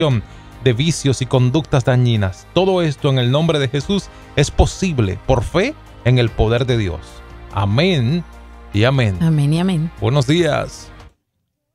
de vicios y conductas dañinas. Todo esto en el nombre de Jesús es posible por fe en el poder de Dios. Amén y amén. Amén y amén. Buenos días.